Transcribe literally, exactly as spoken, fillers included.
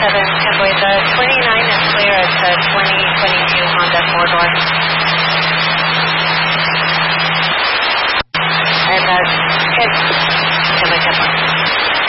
seven, Temple, the twenty-nine is clear. It's a twenty twenty-two Honda four-door.